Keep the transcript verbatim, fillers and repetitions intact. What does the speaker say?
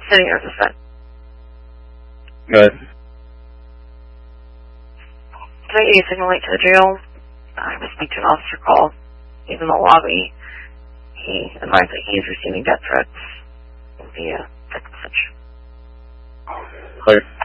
Sitting here, as I said. Good. Tonight, you signal late to the jail. I was speaking to an officer call. He's in the lobby. He advised that he is receiving death threats via text message. Clear.